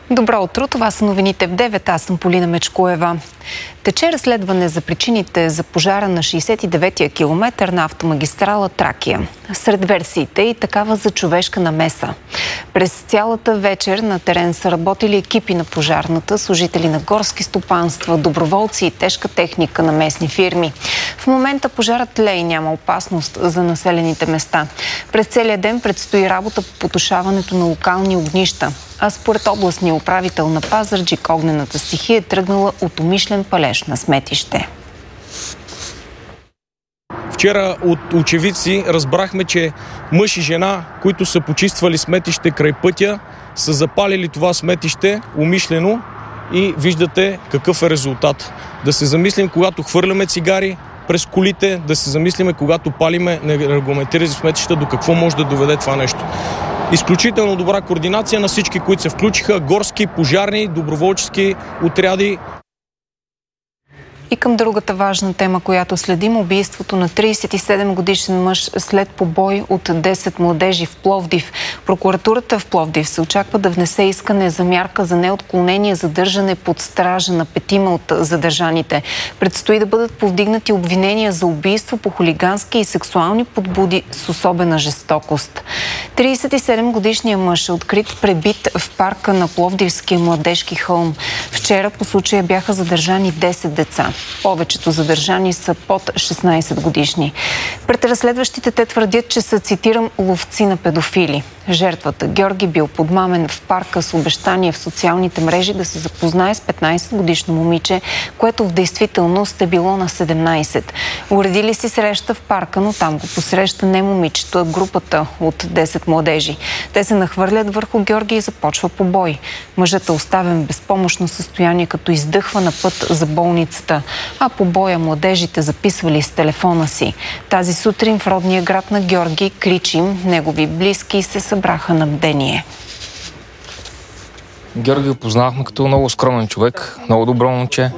Добро утро, това са новините в 9. Аз съм Полина Мечкоева. Тече разследване за причините за пожара на 69-я километър на автомагистрала Тракия. Сред версиите и такава за човешка намеса. През цялата вечер на терен са работили екипи на пожарната, служители на горски стопанства, доброволци и тежка техника на местни фирми. В момента пожарът тлее и няма опасност за населените места. През целия ден предстои работа по потушаването на локални огнища. А според областния управител на Пазарджик, огнената стихия е тръгнала от умишлен палеж на сметище. Вчера от очевидци разбрахме, че мъж и жена, които са почиствали сметище край пътя, са запалили това сметище умишлено и виждате какъв е резултат. Да се замислим, когато хвърляме цигари през колите, да се замислиме, когато палиме нерегламентирани сметища, до какво може да доведе това нещо. Изключително добра координация на всички, които се включиха, горски, пожарни, доброволчески отряди. И към другата важна тема, която следим, убийството на 37-годишен мъж след побой от 10 младежи в Пловдив. Прокуратурата в Пловдив се очаква да внесе искане за мярка за неотклонение задържане под стража на 5 от задържаните. Предстои да бъдат повдигнати обвинения за убийство по хулигански и сексуални подбуди с особена жестокост. 37-годишният мъж е открит пребит в парка на Пловдивския младежки хълм. Вчера по случая бяха задържани 10 деца. Повечето задържани са под 16 годишни. Пред разследващите те твърдят, че са, цитирам, ловци на педофили. Жертвата Георги бил подмамен в парка с обещание в социалните мрежи да се запознае с 15-годишно момиче, което в действителност е било на 17. Уредили си среща в парка, но там го посреща не момичето, а групата от 10 младежи. Те се нахвърлят върху Георги и започва побой. Мъжът е оставен в безпомощно състояние, като издъхва на път за болницата, а по боя младежите записвали с телефона си. Тази сутрин в родния град на Георги Кричим, негови близки се събраха на бдение. Георги го познавахме като много скромен човек, много добро момче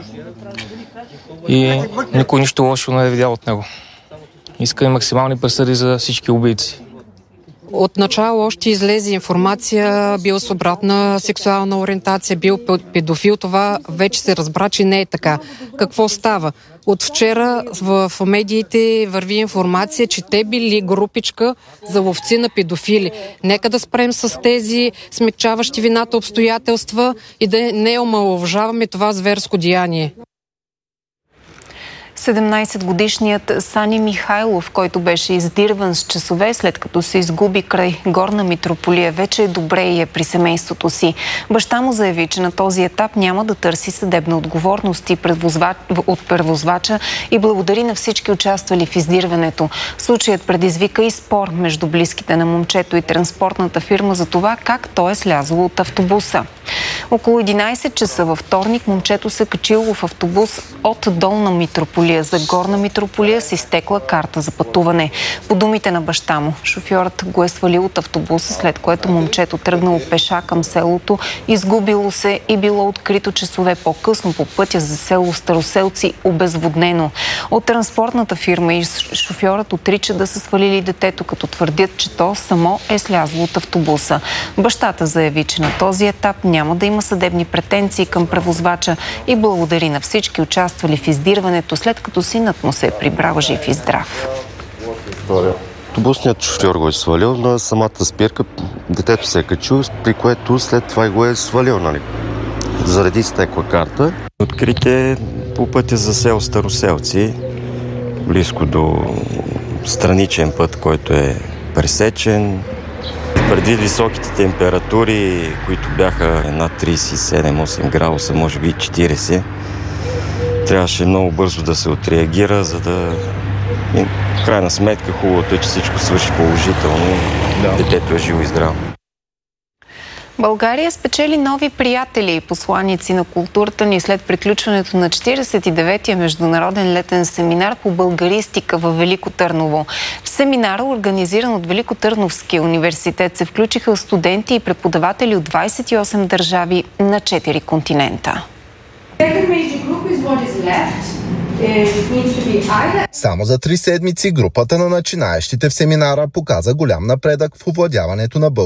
и никой нищо лошо не е видял от него. Иска и максимални присъди за всички убийци. Отначало още излезе информация, бил с обратна сексуална ориентация, бил педофил. Това вече се разбра, че не е така. Какво става? От вчера в медиите върви информация, че те били групичка за ловци на педофили. Нека да спрем с тези смекчаващи вината обстоятелства и да не омаловажаваме това зверско деяние. 17-годишният Сани Михайлов, който беше издирван с часове след като се изгуби край Горна Митрополия, вече е добре и е при семейството си. Баща му заяви, че на този етап няма да търси съдебна отговорност от превозвача и благодари на всички участвали в издирването. Случаят предизвика и спор между близките на момчето и транспортната фирма за това как той е слязло от автобуса. Около 11 часа във вторник момчето се качило в автобус от Долна Митрополия за Горна Митрополия с изтекла карта за пътуване. По думите на баща му, шофьорът го е свалил от автобуса, след което момчето тръгнало пеша към селото, изгубило се и било открито часове по-късно по пътя за село Староселци, обезводнено. От транспортната фирма и шофьорът отрича да са свалили детето, като твърдят, че то само е слязло от автобуса. Бащата заяви, че на този етап няма да има съдебни претенции към превозвача и благодари на всички участвали в издирването, след като синът му се е прибрал жив и здрав. Автобусният шофьор го е свалил на самата спирка. Детето се е качил, при което след това го е свалил, нали? Заради изтекла карта. Открите по пътя за село Староселци, близко до страничен път, който е пресечен. Предвид високите температури, които бяха над 37-8 градуса, може би 40, трябваше много бързо да се отреагира, за да... И в крайна сметка хубавото е, че всичко свърши положително. Да. Детето е живо и здраво. България спечели нови приятели и посланици на културата ни след приключването на 49-я международен летен семинар по българистика във Велико Търново. В семинара, организиран от Великотърновския университет, се включиха студенти и преподаватели от 28 държави на 4 континента. Само за 3 седмици групата на начинаещите в семинара показа голям напредък в овладяването на българския